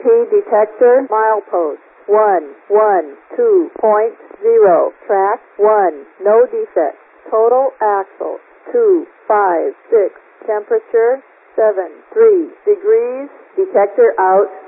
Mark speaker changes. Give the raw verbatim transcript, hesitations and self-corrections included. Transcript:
Speaker 1: detector, milepost one one two point zero, track one, no defects, total axle two five six, temperature seven three degrees, detector out.